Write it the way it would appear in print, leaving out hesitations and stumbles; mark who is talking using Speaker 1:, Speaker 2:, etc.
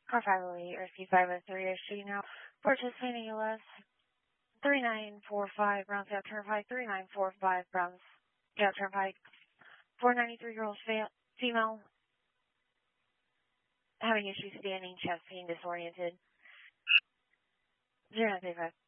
Speaker 1: Car 508 or C503 is shooting out. Participating ALS 3945 Browns Gap Turnpike, 3945 Browns Gap Turnpike. 493-year-old female having issues standing, chest pain, disoriented. 0935.